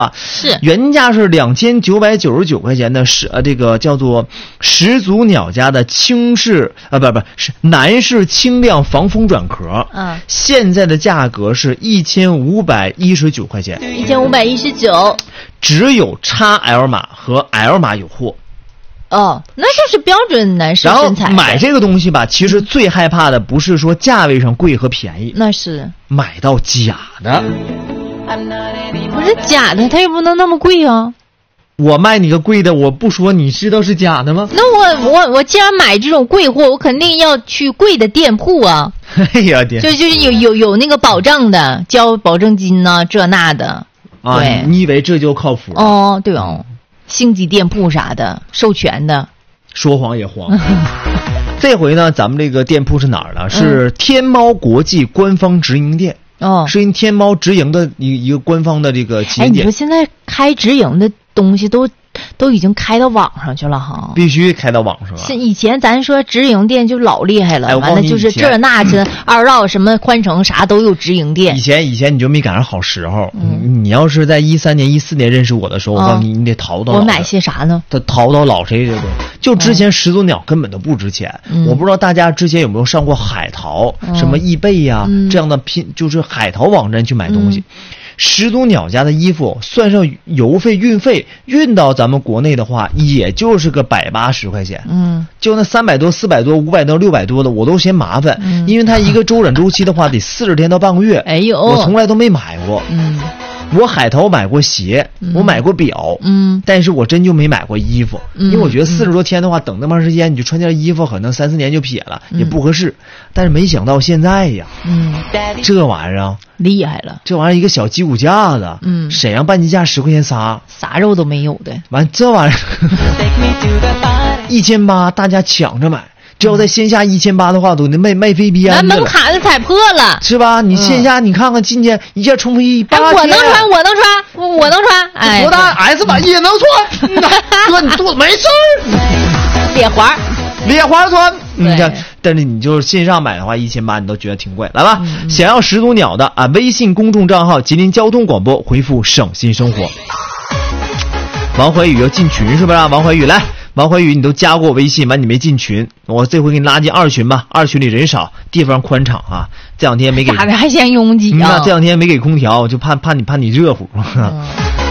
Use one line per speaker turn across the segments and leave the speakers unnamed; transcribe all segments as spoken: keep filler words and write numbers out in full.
啊，
是
原价是两千九百九十九块钱的，是呃这个叫做始祖鸟家的轻式啊，不不是男士轻量防风转壳，
嗯，
现在的价格是一千五百一十九块钱，
一千五百一十九，
只有 X L 码和 L 码有货。
哦，那就是标准男士
然后
身材。
买这个东西吧，其实最害怕的不是说价位上贵和便宜，
那是
买到假的。
不是假的，它也不能那么贵啊。
我卖你个贵的，我不说你知道是假的吗？
那我我我既然买这种贵货，我肯定要去贵的店铺啊。
哎呀天！
就就是有有有那个保障的，交保证金呐、啊，这那的。
啊，
对，
你以为这就靠谱？
哦，对哦，星级店铺啥的，授权的。
说谎也慌。这回呢，咱们这个店铺是哪儿呢？是天猫国际官方直营店。
哦，
是因天猫直营的一一个官方的这个旗舰店。
哎，你说现在开直营的东西都都已经开到网上去了哈，
必须开到网上了。
是以前咱说直营店就老厉害了，
哎、
完了就是这那这二道什么宽城啥都有直营店。
以前以前你就没赶上好时候，
嗯，
你要是在一三年一四年认识我的时候，我告诉你，你得淘到。
我买些啥呢？
他淘到老谁这种，就之前始祖鸟根本都不值钱。嗯、我不知道大家之前有没有上过海淘，嗯、什么易贝呀、
嗯、
这样的拼，就是海淘网站去买东西。嗯，始祖鸟家的衣服算上邮费运费运到咱们国内的话，也就是个百八十块钱。
嗯，
就那三百多、四百多、五百多、六百多的，我都嫌麻烦，
嗯、
因为它一个周转周期的话得四十天到半个月。
哎呦，
我从来都没买过。
嗯，
我海淘买过鞋，
嗯、
我买过表，
嗯，
但是我真就没买过衣服，
嗯、
因为我觉得四十多天的话，等那么长时间，你就穿件衣服，可能三四年就撇了，
嗯、
也不合适。但是没想到现在呀，
嗯，
这玩意儿啊。
厉害了，
这玩意儿一个小鸡骨架子，
嗯，
沈阳半斤价十块钱仨，
啥肉都没有的。
完这玩意儿一千八，大家抢着买。只要在线下一千八的话，都得卖卖飞鞭子了，
门槛子踩破了，
是吧？你线下你看看，今天一件冲锋衣八千，
我能穿，我能穿，我能穿，哎，
多大 S 版也能穿，哥你肚子没事儿，
咧环。
咧花穿，你看，但是你就是线上买的话，一千八你都觉得挺贵，来吧。嗯、想要始祖鸟的啊，微信公众账号吉林交通广播，回复省心生活。王怀宇要进群是不是、啊？王怀宇来，王怀宇你都加过我微信，完你没进群，我这回给你拉进二群吧。二群里人少，地方宽敞啊。这两天没给，
咋的还嫌拥挤啊？
那、嗯、这两天没给空调，就怕怕你怕你热乎。嗯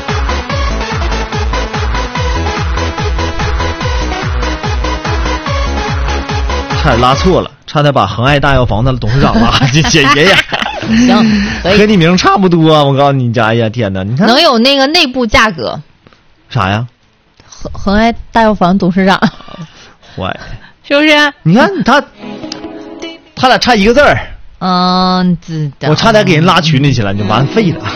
差点拉错了，差点把恒爱大药房的董事长拉进去。爷爷，
行，
和你名差不多、啊。我告诉你家，哎呀天哪，你看
能有那个内部价格？
啥呀？
恒恒爱大药房董事长，
坏，
是不是？
你看他，他俩差一个字儿。
嗯，知道。
我差点给人拉群里去了，你就完废了。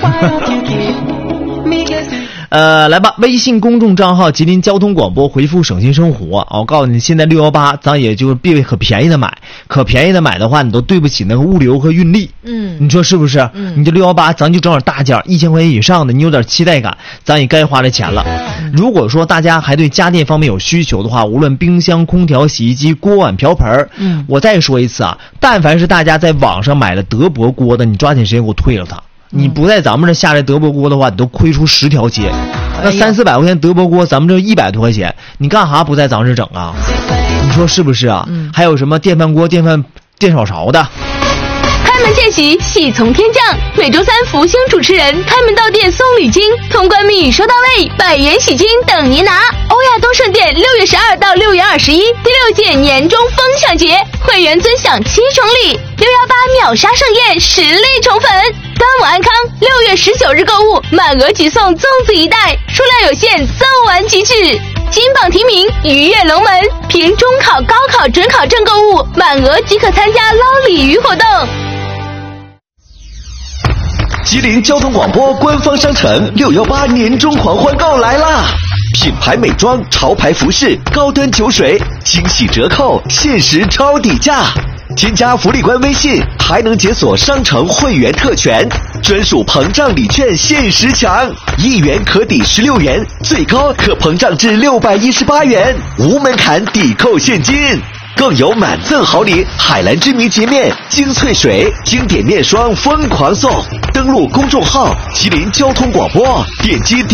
呃，来吧，微信公众账号吉林交通广播，回复省心生活啊！我告诉你，现在六幺八，咱也就别可便宜的买，可便宜的买的话，你都对不起那个物流和运力。
嗯，
你说是不是？
嗯，
你这六幺八，咱就整点大件，一千块钱以上的，你有点期待感，咱也该花这钱了。嗯、如果说大家还对家电方面有需求的话，无论冰箱、空调、洗衣机、锅碗瓢盆，
嗯，
我再说一次啊，但凡是大家在网上买了德博锅的，你抓紧时间给我退了它。你不在咱们这下来德博锅的话，你都亏出十条街。那三四百块钱德博锅，咱们这一百多块钱，你干啥不在咱这整啊？你说是不是啊？
嗯、
还有什么电饭锅、电饭电炒勺的？
开门见喜，喜从天降。每周三福星主持人开门到店送礼金，通关密语收到位，百元喜金等您拿。欧亚东盛店六月十二到六月二十一第六届年终分享节，会员尊享七重礼，六幺八秒杀盛宴实力宠粉。端午安康，六月十九日购物满额即送粽子一袋，数量有限，送完即止。金榜题名，鱼跃龙门，凭中考、高考、准考证购物满额即可参加捞鲤鱼活动。
吉林交通广播官方商城六幺八年终狂欢购来啦！品牌美妆、潮牌服饰、高端酒水，惊喜折扣，限时超底价。添加福利官微信，还能解锁商城会员特权，专属膨胀礼券限时抢，一元可抵十六元，最高可膨胀至六百一十八元，无门槛抵扣现金。 更有满赠好礼，海蓝之谜洁面、精粹水、经典面霜疯狂送。登录公众号麒麟交通广播，点击